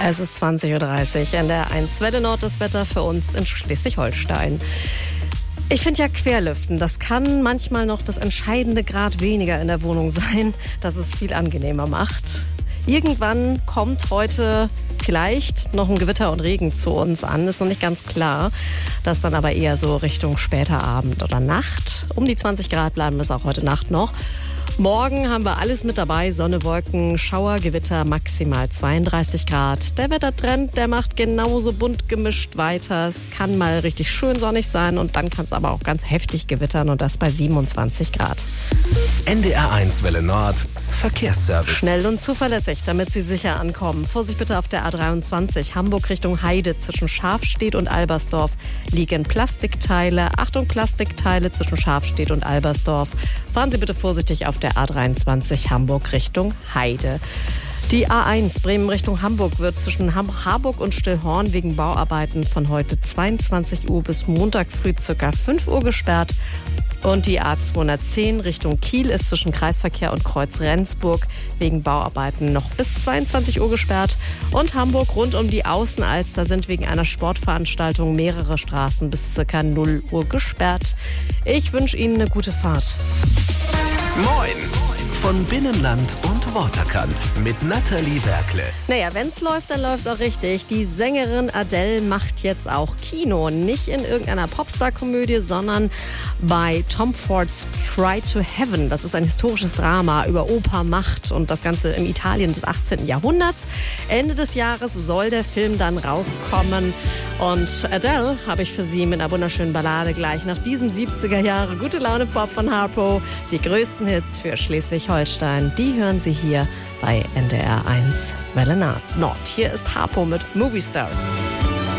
Es ist 20.30 Uhr. NDR 1 Welle Nord, das Wetter für uns in Schleswig-Holstein. Ich finde ja Querlüften, das kann manchmal noch das entscheidende Grad weniger in der Wohnung sein, das es viel angenehmer macht. Irgendwann kommt heute vielleicht noch ein Gewitter und Regen zu uns an, ist noch nicht ganz klar. Das dann aber eher so Richtung später Abend oder Nacht. Um die 20 Grad bleiben es auch heute Nacht noch. Morgen haben wir alles mit dabei, Sonne, Wolken, Schauer, Gewitter, maximal 32 Grad. Der Wettertrend, der macht genauso bunt gemischt weiter. Es kann mal richtig schön sonnig sein und dann kann es aber auch ganz heftig gewittern und das bei 27 Grad. NDR 1 Welle Nord, Verkehrsservice. Schnell und zuverlässig, damit Sie sicher ankommen. Vorsicht bitte auf der A23, Hamburg Richtung Heide. Zwischen Schafstedt und Albersdorf liegen Plastikteile. Achtung, Plastikteile zwischen Schafstedt und Albersdorf. Fahren Sie bitte vorsichtig auf der A23 Hamburg Richtung Heide. Die A1 Bremen Richtung Hamburg wird zwischen Harburg und Stillhorn wegen Bauarbeiten von heute 22 Uhr bis Montag früh ca. 5 Uhr gesperrt. Und die A210 Richtung Kiel ist zwischen Kreisverkehr und Kreuz Rendsburg wegen Bauarbeiten noch bis 22 Uhr gesperrt. Und Hamburg rund um die Außenalster sind wegen einer Sportveranstaltung mehrere Straßen bis ca. 0 Uhr gesperrt. Ich wünsche Ihnen eine gute Fahrt. Moin! Von Binnenland und Waterkant mit Nathalie Werkle. Naja, wenn's läuft, dann läuft's auch richtig. Die Sängerin Adele macht jetzt auch Kino. Nicht in irgendeiner Popstar-Komödie, sondern bei Tom Fords Cry to Heaven. Das ist ein historisches Drama über Oper, Macht und das Ganze im Italien des 18. Jahrhunderts. Ende des Jahres soll der Film dann rauskommen. Und Adele habe ich für Sie mit einer wunderschönen Ballade gleich nach diesem 70er Jahre Gute Laune Pop von Harpo. Die größten Hits für Schleswig-Holstein, die hören Sie hier bei NDR 1 Welle Nord. Hier ist Harpo mit Movie Star.